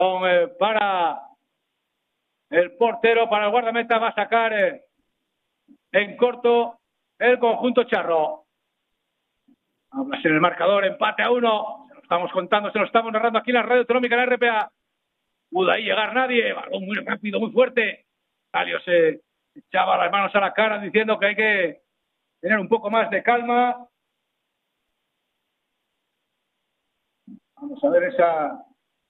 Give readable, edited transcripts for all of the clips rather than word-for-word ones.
Para el portero, para el guardameta, va a sacar en corto el conjunto charro. Vamos a ser el marcador, empate a 1. Se lo estamos contando, se lo estamos narrando aquí en la radio autonómica de la RPA. Pudo ahí llegar nadie, balón muy rápido, muy fuerte. Talio se echaba las manos a la cara diciendo que hay que tener un poco más de calma. Vamos a ver esa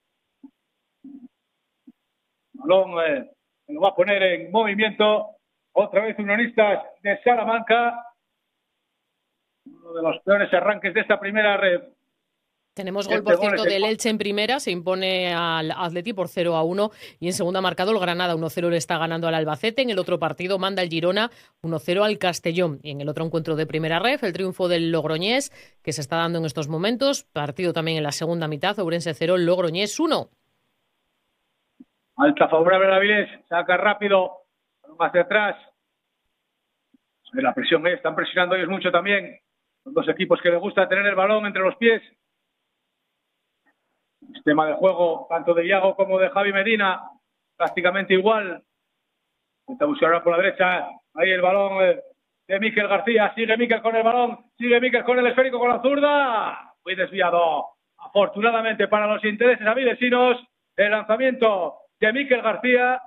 balón, se lo va a poner en movimiento. Otra vez Unionistas de Salamanca. Uno de los peores arranques de esta primera red. Tenemos gol, por cierto, del Elche en primera, se impone al Atleti por 0-1 y en segunda ha marcado el Granada, 1-0 le está ganando al Albacete. En el otro partido manda el Girona 1-0 al Castellón. Y en el otro encuentro de primera ref, el triunfo del Logroñés, que se está dando en estos momentos. Partido también en la segunda mitad, Ourense 0, Logroñés 1. Alta favorable a la Avilés, saca rápido, hacia atrás. La presión, están presionando ellos mucho también. Los dos equipos que les gusta tener el balón entre los pies. Sistema de juego, tanto de Iago como de Javi Medina, prácticamente igual. Intenta buscar ahora por la derecha. Ahí el balón de Mikel García. Sigue Mikel con el balón. Sigue Mikel con el esférico con la zurda. Muy desviado. Afortunadamente para los intereses avilesinos, el lanzamiento de Mikel García.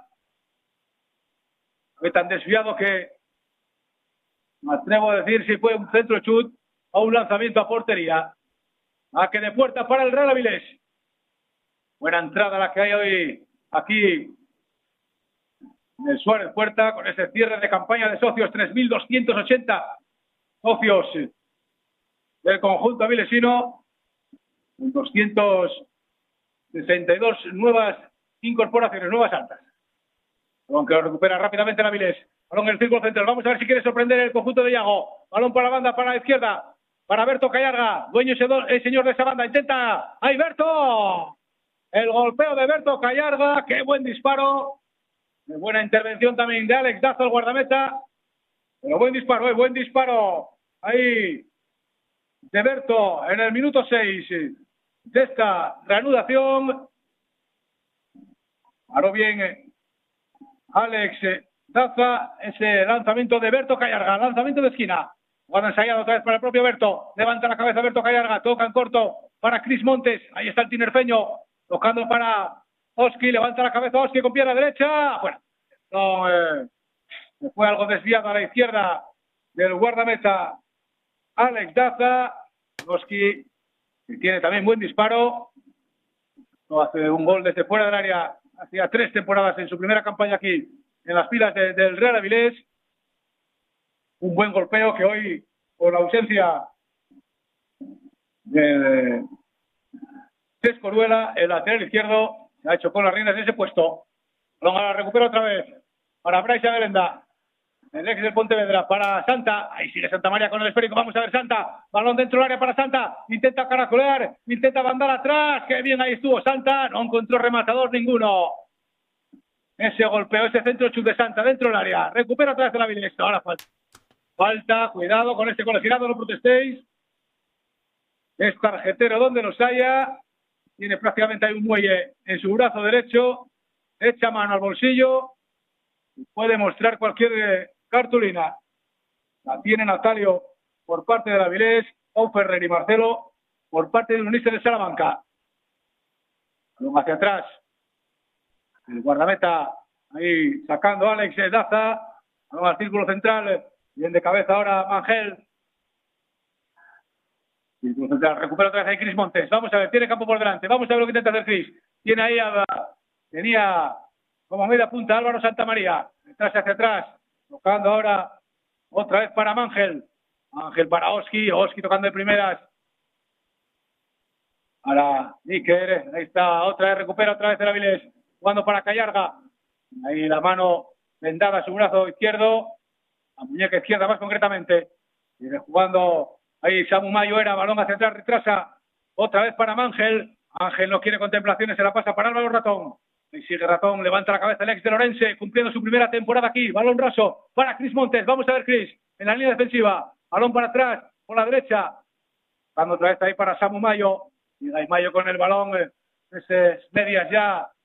Fue tan desviado que me atrevo a decir si fue un centro chut o un lanzamiento a portería. A que de puerta para el Real Avilés. Buena entrada la que hay hoy aquí en el Suárez Puerta, con ese cierre de campaña de socios, 3.280 socios del conjunto avilesino, 262 nuevas incorporaciones, nuevas altas. Balón que lo recupera rápidamente el Avilés. Balón en el círculo central. Vamos a ver si quiere sorprender el conjunto de Iago. Balón para la banda, para la izquierda, para Berto Callarga, dueño el señor de esa banda. Intenta. ¡Ahí Berto! El golpeo de Berto Callarga, qué buen disparo. Qué buena intervención también de Alex Dazo, el guardameta. Pero buen disparo. Ahí de Berto en el minuto 6 de esta reanudación. Paró bien Alex Daza, ese lanzamiento de Berto Callarga, lanzamiento de esquina. Guarda ensayado otra vez para el propio Berto. Levanta la cabeza Berto Callarga, toca en corto para Cris Montes. Ahí está el tinerfeño. Tocando para Oski, levanta la cabeza Oski con pierna derecha. Bueno, no, fue algo desviado a la izquierda del guardameta Alex Daza. Oski, que tiene también buen disparo. No hace un gol desde fuera del área. Hacía 3 temporadas en su primera campaña aquí en las filas del Real Avilés. Un buen golpeo que hoy, por la ausencia de Escoruela, el lateral izquierdo, se ha hecho con las riendas de ese puesto. La recupera otra vez para Bryce Adelenda, el ex del Pontevedra, para Santa. Ahí sigue Santa María con el esférico. Vamos a ver Santa, balón dentro del área para Santa, intenta caracolear, intenta mandar atrás. Qué bien ahí estuvo Santa, no encontró rematador ninguno. Ese golpeo, ese centro chut de Santa dentro del área, recupera otra vez el Avilés. Ahora falta, cuidado con este colegiado, no protestéis. Es tarjetero donde los haya. Tiene prácticamente ahí un muelle en su brazo derecho. Echa mano al bolsillo. Y puede mostrar cualquier cartulina. La tiene Natalio por parte del Avilés. O Ferrer y Marcelo por parte del Unionistas de Salamanca. Balón hacia atrás. El guardameta ahí sacando a Alex Daza. Balón al círculo central. Bien de cabeza ahora Mangel. Recupera otra vez ahí Cris Montes. Vamos a ver, tiene campo por delante. Vamos a ver lo que intenta hacer Cris. Tiene ahí tenía como media punta Álvaro Santamaría. Detrás hacia atrás. Tocando ahora otra vez para Mangel. Mangel para Oski. Oski tocando de primeras. Para Níker. Ahí está. Otra vez recupera otra vez el Avilés. Jugando para Callarga. Ahí la mano vendada a su brazo izquierdo. La muñeca izquierda más concretamente. Sigue jugando. Ahí Samu Mayo era, balón hacia atrás, retrasa. Otra vez para Mangel. Ángel no quiere contemplaciones, se la pasa para Álvaro Ratón. Y sigue Ratón, levanta la cabeza el ex de Lorense, cumpliendo su primera temporada aquí. Balón raso para Cris Montes. Vamos a ver Cris en la línea defensiva. Balón para atrás, por la derecha. Dando otra vez ahí para Samu Mayo. Y ahí Mayo con el balón. esas medias ya